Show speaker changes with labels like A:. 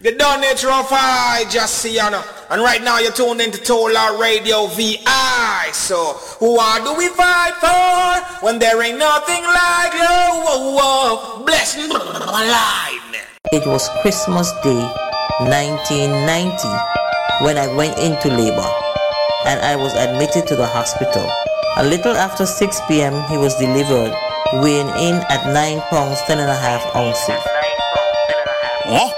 A: The done natural fight, just see you know. And right now you're tuned into Tola Radio VI. So who are do we fight for when there ain't nothing like love? Blessing alive.
B: It was Christmas Day 1990 when I went into labor and I was admitted to the hospital. A little after 6 p.m. he was delivered, weighing in at 9 pounds 10 and a half ounces.